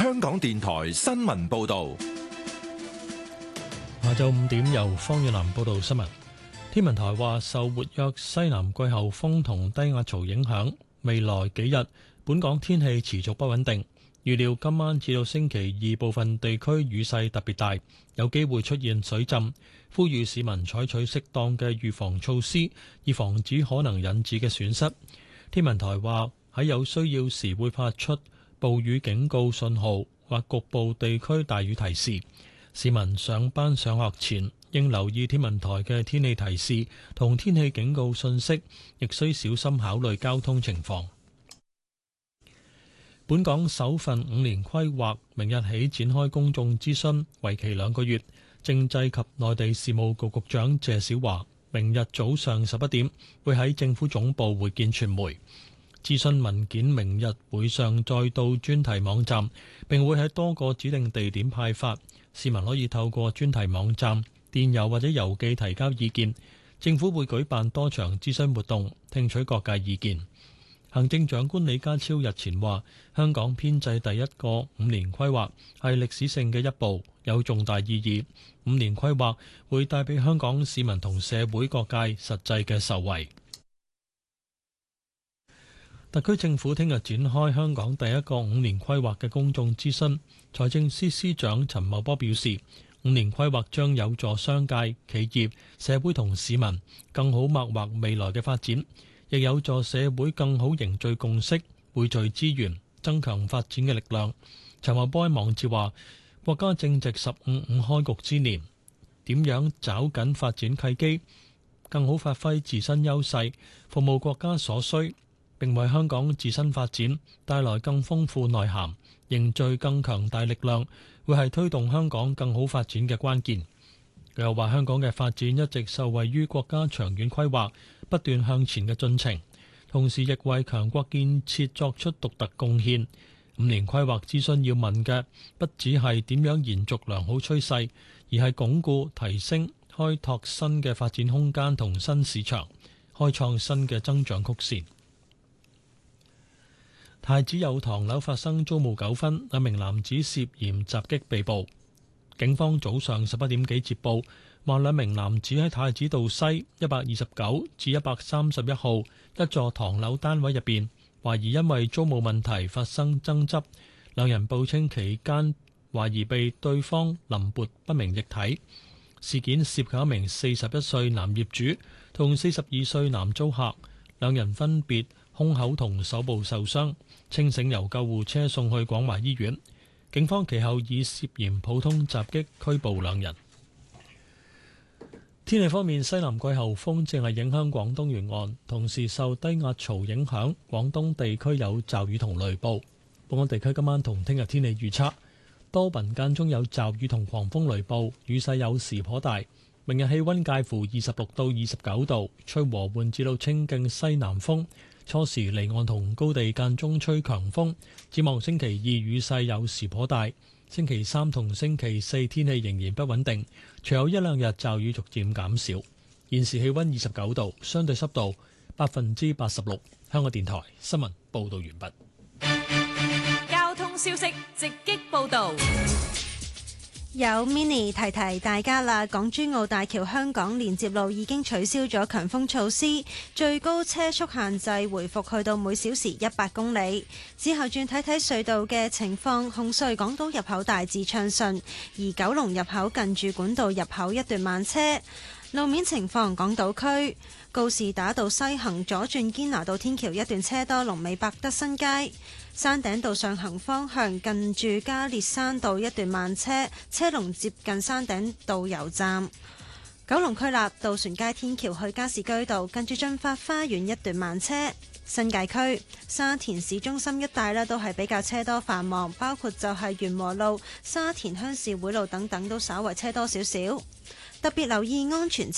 香港電台新聞報道。 下晝5點由方遠南報道新聞。天文台話，受活躍西南季候風同低壓槽影響，未來幾日本港天氣持續不穩定。預料今晚至到星期二部分地區雨勢特別大，有機會出現水浸。呼籲市民採取適當嘅預防措施，以防止可能引致嘅損失。天文台話，喺有需要時會發出暴雨警告信號或局部地區大雨提示。市民上班上學前應留意天文台嘅天氣提示同天氣警告信息，亦需小心考慮交通情況。本港首份5年規劃明日起展開公眾諮詢，為期2個月。政制及內地事務局局長謝小華明日早上11點會喺政府總部會見傳媒。諮詢文件明日會上載到專題網站，並會喺多個指定地點派發。市民可以透過專題網站、電郵或者郵寄提交意見。政府會舉辦多場諮詢活動，聽取各界意見。行政長官李家超日前話，香港編制第一個5年規劃係歷史性嘅一步，有重大意義。5年規劃會帶俾香港市民同社會各界實際嘅受惠。特區政府聽日展開香港第一個5年規劃嘅公眾諮詢。財政司司長陳茂波表示，5年規劃將有助商界、企業、社會同市民更好擘劃未來嘅發展，亦有助社會更好凝聚共識、匯聚資源、增強發展嘅力量。陳茂波喺網誌話，國家正值15開局之年，點樣抓緊發展契機，更好發揮自身優勢，服務國家所需，並為香港自身發展帶來更豐富內涵，凝聚更強大力量，會係推動香港更好發展嘅關鍵。佢又話，香港嘅發展一直受惠於國家長遠規劃不斷向前嘅進程，同時亦為強國建設作出獨特貢獻。5年規劃諮詢要問嘅不只係點樣延續良好趨勢，而係鞏固、提升、開拓新嘅發展空間同新市場，開創新嘅增長曲線。太子有唐樓發生租務糾紛，兩名男子涉嫌襲擊被捕。警方早上11點幾接報，話兩名男子喺太子道西129至131號一座唐樓單位入邊，懷疑因為租務問題發生爭執。兩人報稱期間懷疑被對方淋潑不明液體。事件涉及一名41歲男業主同42歲男租客，兩人分別胸口同手部受傷，清醒由救護車送去廣華醫院。警方其後以涉嫌普通襲擊拘捕兩人。天氣方面，西南季候風正係影響廣東沿岸，同時受低壓槽影響，廣東地區有驟雨同雷暴。本港地區今晚同聽日天氣預測，多雲間中有驟雨同狂風雷暴，雨勢有時頗大。明日氣溫介乎26到29度，吹和緩至到清勁西南風。初時離岸同高地間中吹強風，展望星期二雨勢有時頗大，星期三同星期四天氣仍然不穩定，隨後一兩日驟雨逐漸減少。現時氣溫29度，相對濕度86%。香港電台新聞報道完畢。 交通消息直擊報道。 有 mini 提提大家啦，港珠澳大橋香港連接路已經取消咗強風措施，最高車速限制回復去到每小時100公里。之後轉睇睇隧道嘅情況，紅隧港島入口大致暢順，而九龍入口近住管道入口一段慢車。路面情況，港島區告士打道西行左轉堅拿道天橋一段車多，龍尾百德新街。山頂道上行方向近住加列山道一段慢車，車龍接近山頂道油站。九龍區立渡船街天橋去加士居道近住駿發花園一段慢車。新界區沙田市中心一帶呢都係比較車多繁忙，包括就係元和路、沙田鄉事會路等等都稍為車多少少。特別留意安全車